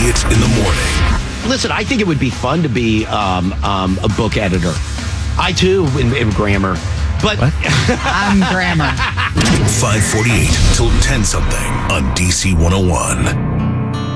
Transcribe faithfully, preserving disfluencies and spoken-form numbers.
Elliott in the morning. Listen, I think it would be fun to be um, um, a book editor. I, too, in, in grammar. But I'm grammar. five forty-eight till ten something on D C one oh one.